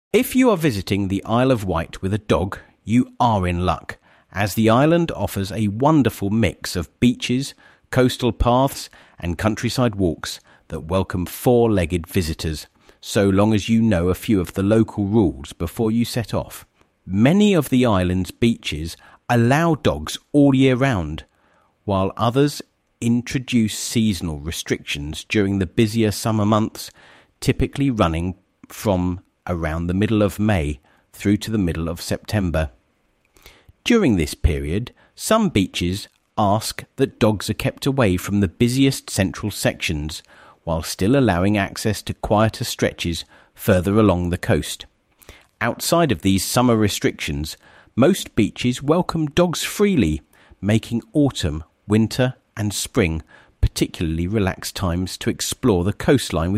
If you are visiting the Isle of Wight with a dog, you are in luck, as the island offers a wonderful mix of beaches, coastal paths and countryside walks that welcome four-legged visitors, so long as you know a few of the local rules before you set off. Many of the island's beaches allow dogs all year round, while others introduce seasonal restrictions during the busier summer months, typically running from around the middle of May through to the middle of September. During this period, some beaches ask that dogs are kept away from the busiest central sections, while still allowing access to quieter stretches further along the coast. Outside of these summer restrictions, most beaches welcome dogs freely, making autumn, winter and spring particularly relaxed times to explore the coastline with